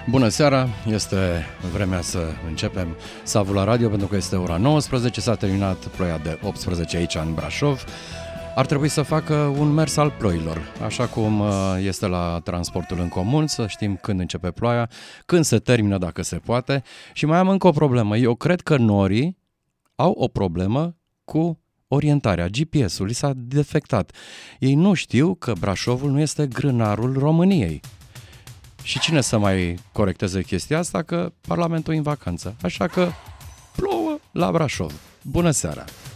Bună seara, este vremea să începem Savul la radio pentru că este ora 19, s-a terminat ploaia de 18 aici în Brașov. Ar trebui să facă un mers al ploilor, așa cum este la transportul în comun, să știm când începe ploaia, când se termină dacă se poate. Și mai am încă o problemă, eu cred că norii au o problemă cu orientarea, GPS-ul li s-a defectat. Ei nu știu că Brașovul nu este grânarul României. Și cine să mai corecteze chestia asta, că Parlamentul e în vacanță. Așa că plouă la Brașov. Bună seara!